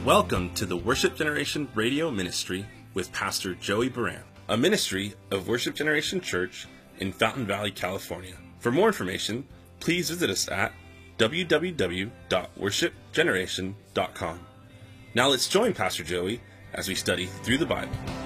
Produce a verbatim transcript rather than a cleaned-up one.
Welcome to the Worship Generation Radio Ministry with Pastor Joey Baran, a ministry of Worship Generation Church in Fountain Valley, California. For more information, please visit us at w w w dot worship generation dot com. Now let's join Pastor Joey as we study through the Bible.